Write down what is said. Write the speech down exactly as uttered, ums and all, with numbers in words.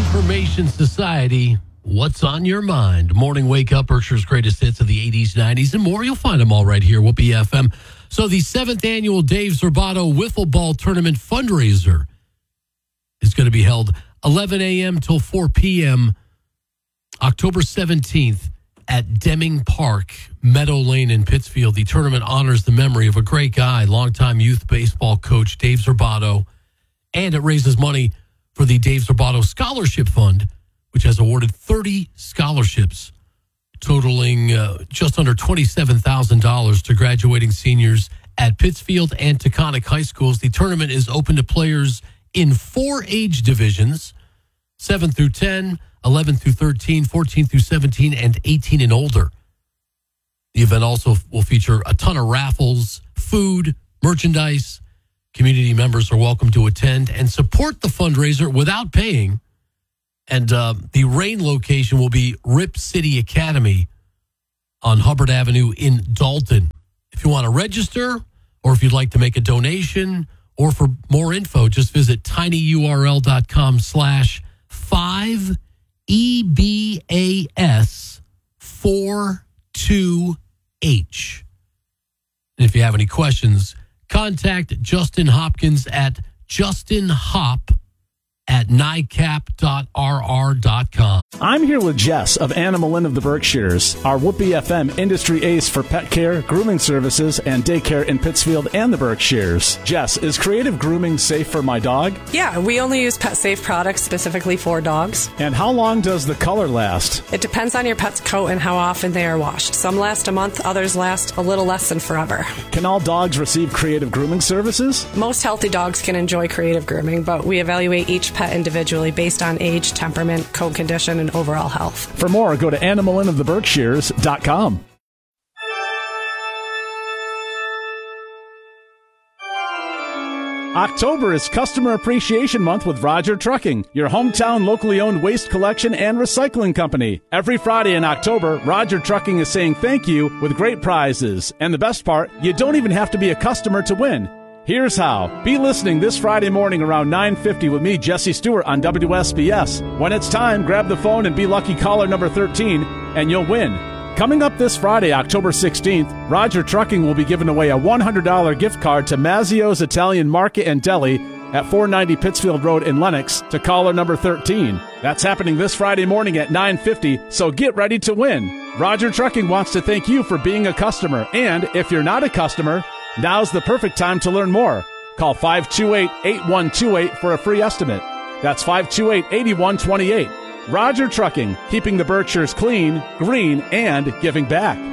Information Society, what's on your mind? Morning Wake Up, Berkshire's greatest hits of the eighties, nineties, and more. You'll find them all right here, Whoopee F M. So the seventh annual Dave Zerbato Wiffle Ball Tournament fundraiser is going to be held eleven a.m. till four p.m. October seventeenth at Deming Park, Meadow Lane in Pittsfield. The tournament honors the memory of a great guy, longtime youth baseball coach Dave Zerbato, and it raises money for the Dave Zerbato Scholarship Fund, which has awarded thirty scholarships totaling uh, just under twenty-seven thousand dollars to graduating seniors at Pittsfield and Taconic High Schools. The tournament is open to players in four age divisions, seven through ten, eleven through thirteen, fourteen through seventeen, and eighteen and older. The event also will feature a ton of raffles, food, merchandise. Community members are welcome to attend and support the fundraiser without paying. And uh, the rain location will be Rip City Academy on Hubbard Avenue in Dalton. If you want to register, or if you'd like to make a donation, or for more info, just visit tinyurl.com slash 5 EBAS 42H. And if you have any questions, contact Justin Hopkins at justinhop at N I C A P dot R R dot com. I'm here with Jess of Animal Inn of the Berkshires, our Whoopee F M industry ace for pet care, grooming services, and daycare in Pittsfield and the Berkshires. Jess, is Creative Grooming safe for my dog? Yeah, we only use pet-safe products specifically for dogs. And how long does the color last? It depends on your pet's coat and how often they are washed. Some last a month, others last a little less than forever. Can all dogs receive Creative Grooming services? Most healthy dogs can enjoy Creative Grooming, but we evaluate each pet individually based on age, temperament, coat condition, and overall health. For more, go to animal inn of the berkshires dot com. October is Customer Appreciation Month with Roger Trucking, your hometown locally owned waste collection and recycling company. Every Friday in October, Roger Trucking is saying thank you with great prizes. And the best part, you don't even have to be a customer to win. Here's how. Be listening this Friday morning around nine fifty with me, Jesse Stewart, on W S B S. When it's time, grab the phone and be lucky caller number thirteen, and you'll win. Coming up this Friday, October sixteenth, Roger Trucking will be giving away a one hundred dollars gift card to Mazzio's Italian Market and Deli at four ninety Pittsfield Road in Lenox to caller number thirteen. That's happening this Friday morning at nine fifty, so get ready to win. Roger Trucking wants to thank you for being a customer, and if you're not a customer, now's the perfect time to learn more. Call five two eight, eight one two eight for a free estimate. That's five two eight, eight one two eight. Roger Trucking, keeping the Berkshires clean, green, and giving back.